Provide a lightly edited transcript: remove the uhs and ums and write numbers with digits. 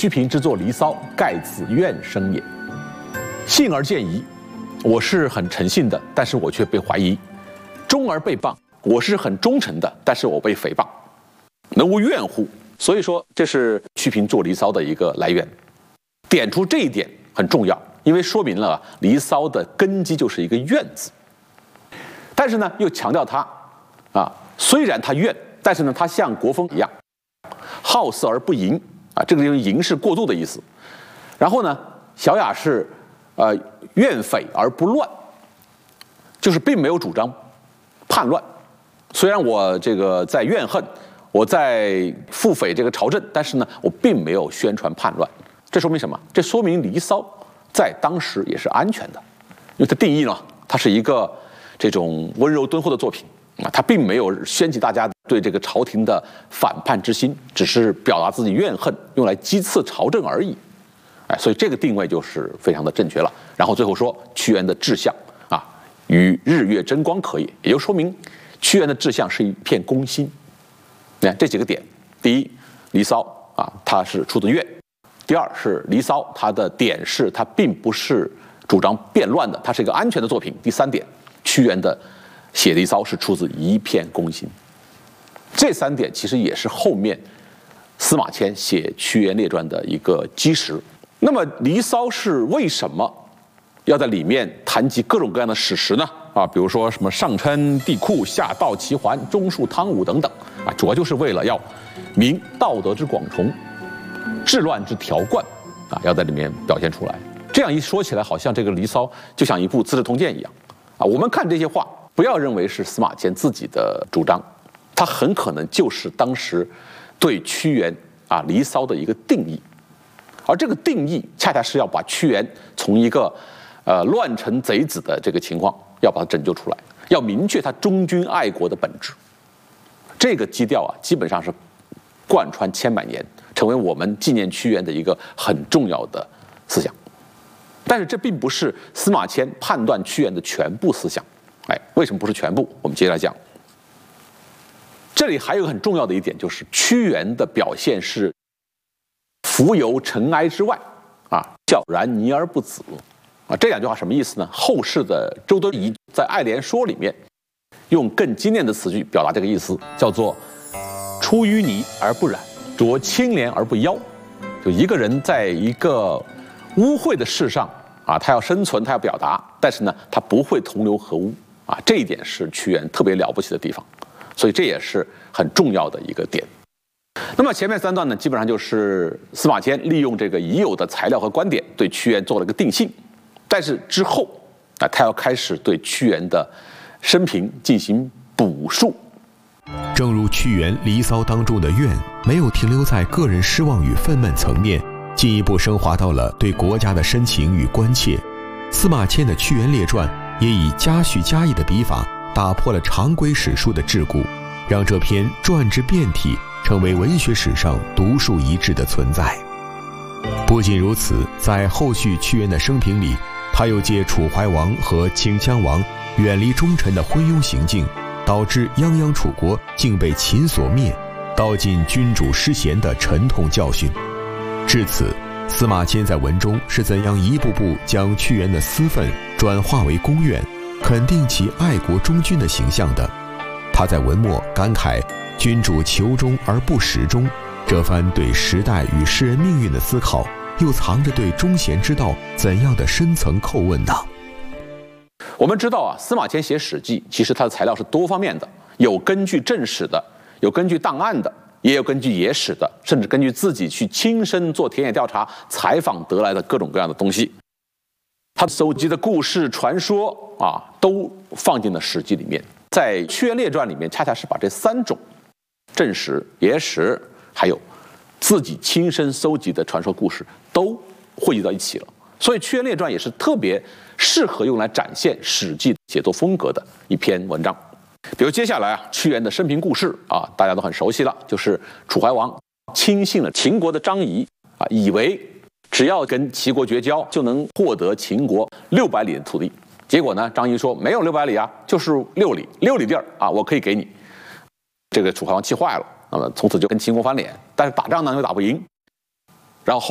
须凭之作《离骚》，盖自怨生也。信而见疑，我是很诚信的，但是我却被怀疑；忠而被谤，我是很忠诚的，但是我被诽谤。能无怨乎？所以说，这是须凭作《离骚》的一个来源。点出这一点很重要，因为说明了《离骚》的根基就是一个怨字。但是呢，又强调它虽然它怨，但是呢，它像国风一样，好色而不淫这个地方淫是过度的意思。然后呢，小雅是怨匪而不乱，就是并没有主张叛乱。虽然我这个在怨恨，我在腹诽这个朝政，但是呢，我并没有宣传叛乱。这说明什么？这说明《离骚》在当时也是安全的，因为它定义了它是一个这种温柔敦厚的作品它并没有掀起大家对这个朝廷的反叛之心，只是表达自己怨恨，用来讥刺朝政而已。所以这个定位就是非常的正确了。然后最后说屈原的志向与日月争光可也，也就说明屈原的志向是一片公心。你看这几个点：第一，《离骚》它是出自怨；第二是《离骚》它的点是它并不是主张变乱的，它是一个安全的作品；第三点，屈原的写《离骚》是出自一片公心。这三点其实也是后面司马迁写《屈原列传》的一个基石。那么《离骚》是为什么要在里面谈及各种各样的史实呢？比如说什么上称帝喾，下悼齐桓，中述汤武等等主要就是为了要明道德之广崇，治乱之条贯要在里面表现出来。这样一说起来，好像这个《离骚》就像一部《资治通鉴》一样我们看这些话，不要认为是司马迁自己的主张，它很可能就是当时对屈原《离骚》的一个定义。而这个定义恰恰是要把屈原从一个乱臣贼子的这个情况，要把它拯救出来，要明确他忠君爱国的本质。这个基调基本上是贯穿千百年，成为我们纪念屈原的一个很重要的思想。但是这并不是司马迁判断屈原的全部思想。为什么不是全部？我们接下来讲。这里还有一个很重要的一点，就是屈原的表现是浮游尘埃之外皎然泥而不紫这两句话什么意思呢？后世的周敦颐在《爱莲说》里面用更精炼的词句表达这个意思，叫做出淤泥而不染，着清涟而不妖。就一个人在一个污秽的事上他要生存，他要表达，但是呢，他不会同流合污这一点是屈原特别了不起的地方，所以这也是很重要的一个点。那么前面三段呢，基本上就是司马迁利用这个已有的材料和观点对屈原做了个定性，但是之后他要开始对屈原的生平进行补述。 正如屈原《离骚》当中的怨没有停留在个人失望与愤懑层面，进一步升华到了对国家的深情与关切，司马迁的《屈原列传》也以加叙加议的笔法打破了常规史书的桎梏，让这篇传之变体成为文学史上独树一帜的存在。不仅如此，在后续屈原的生平里，他又借楚怀王和顷襄王远离忠臣的昏庸行径，导致泱泱楚国竟被秦所灭，道尽君主失贤的沉痛教训。至此，司马迁在文中是怎样一步步将屈原的私愤转化为公怨，肯定其爱国忠君的形象的？他在文末感慨君主求忠而不始忠，这番对时代与世人命运的思考，又藏着对忠贤之道怎样的深层叩问呢？ 我们知道司马迁写《史记》，其实他的材料是多方面的，有根据正史的，有根据档案的，也有根据野史的，甚至根据自己去亲身做田野调查、采访得来的各种各样的东西。他搜集的故事、传说都放进了《史记》里面。在《屈原列传》里面，恰恰是把这三种正史、野史，还有自己亲身搜集的传说故事，都汇集到一起了。所以《屈原列传》也是特别适合用来展现《史记》写作风格的一篇文章。比如接下来屈原的生平故事大家都很熟悉了，就是楚怀王轻信了秦国的张仪以为只要跟齐国绝交就能获得秦国600里的土地。结果呢，张仪说没有600里就是6里，6里地儿我可以给你。这个楚怀王气坏了，那么从此就跟秦国翻脸，但是打仗呢又打不赢，